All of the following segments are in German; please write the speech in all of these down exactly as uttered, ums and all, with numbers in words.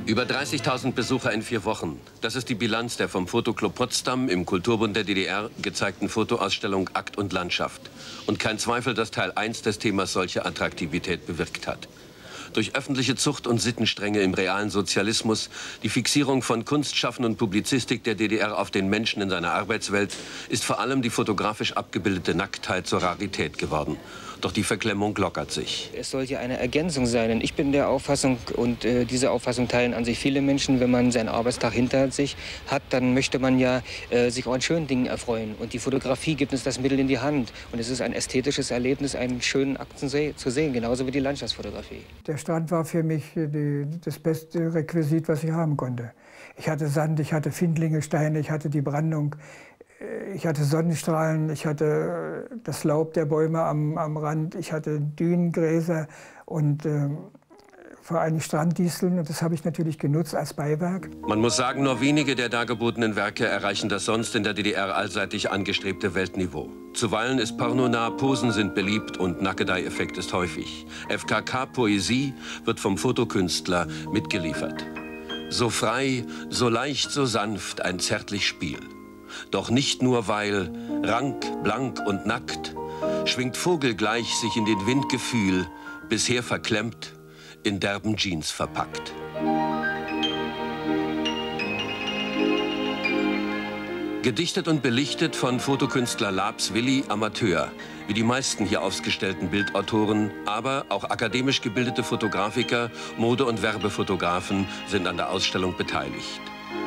Über dreißigtausend Besucher in vier Wochen. Das ist die Bilanz der vom Fotoclub Potsdam im Kulturbund der D D R gezeigten Fotoausstellung Akt und Landschaft. Und kein Zweifel, dass Teil eins des Themas solche Attraktivität bewirkt hat. Durch öffentliche Zucht- und Sittenstrenge im realen Sozialismus, die Fixierung von Kunstschaffen und Publizistik der D D R auf den Menschen in seiner Arbeitswelt, ist vor allem die fotografisch abgebildete Nacktheit zur Rarität geworden. Doch die Verklemmung lockert sich. Es soll ja eine Ergänzung sein. Und ich bin der Auffassung, und äh, diese Auffassung teilen an sich viele Menschen, wenn man seinen Arbeitstag hinter sich hat, dann möchte man ja äh, sich auch an schönen Dingen erfreuen. Und die Fotografie gibt uns das Mittel in die Hand. Und es ist ein ästhetisches Erlebnis, einen schönen Akt zu sehen, genauso wie die Landschaftsfotografie. Der Strand war für mich die, das beste Requisit, was ich haben konnte. Ich hatte Sand, ich hatte Findlinge, Steine, ich hatte die Brandung. Ich hatte Sonnenstrahlen, ich hatte das Laub der Bäume am, am Rand, ich hatte Dünengräser und äh, vor allem Stranddisteln. Und das habe ich natürlich genutzt als Beiwerk. Man muss sagen, nur wenige der dargebotenen Werke erreichen das sonst in der D D R allseitig angestrebte Weltniveau. Zuweilen ist pornonah, Posen sind beliebt und Nackedei-Effekt ist häufig. F K K-Poesie wird vom Fotokünstler mitgeliefert. So frei, so leicht, so sanft, ein zärtlich Spiel. Doch nicht nur, weil rank, blank und nackt schwingt vogelgleich sich in den Wind Gefühl, bisher verklemmt, in derben Jeans verpackt. Gedichtet und belichtet von Fotokünstler Labs Willi, Amateur, wie die meisten hier ausgestellten Bildautoren, aber auch akademisch gebildete Fotografiker, Mode- und Werbefotografen sind an der Ausstellung beteiligt.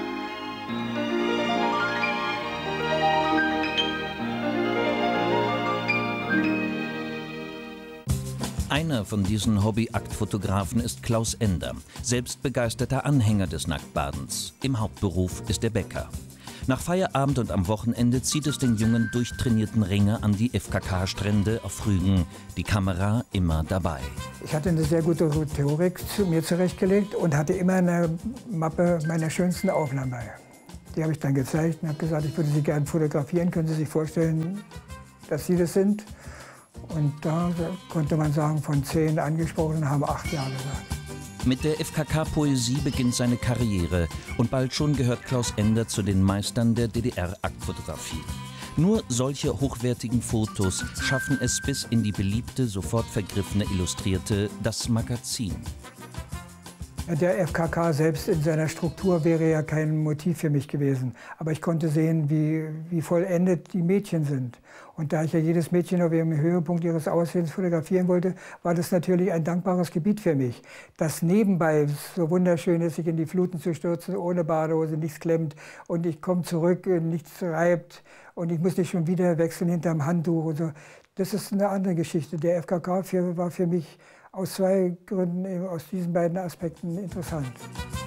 Einer von diesen Hobby-Aktfotografen ist Klaus Ender, selbst begeisterter Anhänger des Nacktbadens. Im Hauptberuf ist er Bäcker. Nach Feierabend und am Wochenende zieht es den jungen, durchtrainierten Ringer an die F K K-Strände auf Rügen. Die Kamera immer dabei. Ich hatte eine sehr gute Rhetorik zu mir zurechtgelegt und hatte immer eine Mappe meiner schönsten Aufnahmen bei. Die habe ich dann gezeigt und habe gesagt, ich würde sie gerne fotografieren. Können Sie sich vorstellen, dass Sie das sind? Und da konnte man sagen, von zehn Angesprochenen haben acht Ja gesagt. Mit der F K K-Poesie beginnt seine Karriere und bald schon gehört Klaus Ender zu den Meistern der D D R-Aktfotografie. Nur solche hochwertigen Fotos schaffen es bis in die beliebte, sofort vergriffene Illustrierte Das Magazin. Der F K K selbst in seiner Struktur wäre ja kein Motiv für mich gewesen. Aber ich konnte sehen, wie, wie vollendet die Mädchen sind. Und da ich ja jedes Mädchen auf ihrem Höhepunkt ihres Aussehens fotografieren wollte, war das natürlich ein dankbares Gebiet für mich. Das nebenbei so wunderschön ist, sich in die Fluten zu stürzen, ohne Badehose, nichts klemmt. Und ich komme zurück, nichts reibt. Und ich muss nicht schon wieder wechseln hinterm Handtuch. Und so. Das ist eine andere Geschichte. Der F K K für, war für mich aus zwei Gründen, aus diesen beiden Aspekten interessant.